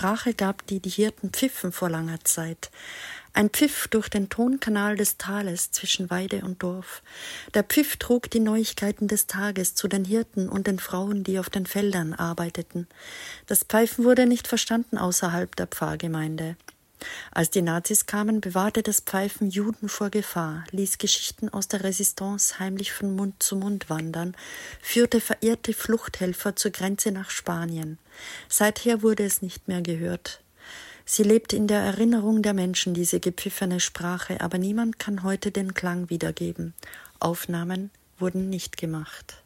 Sprache gab, die Hirten pfiffen vor langer Zeit. Ein Pfiff durch den Tonkanal des Tales zwischen Weide und Dorf. Der Pfiff trug die Neuigkeiten des Tages zu den Hirten und den Frauen, die auf den Feldern arbeiteten. Das Pfeifen wurde nicht verstanden außerhalb der Pfarrgemeinde. Als die Nazis kamen, bewahrte das Pfeifen Juden vor Gefahr, ließ Geschichten aus der Resistance heimlich von Mund zu Mund wandern, führte verirrte Fluchthelfer zur Grenze nach Spanien. Seither wurde es nicht mehr gehört. Sie lebt in der Erinnerung der Menschen, diese gepfiffene Sprache, aber niemand kann heute den Klang wiedergeben. Aufnahmen wurden nicht gemacht.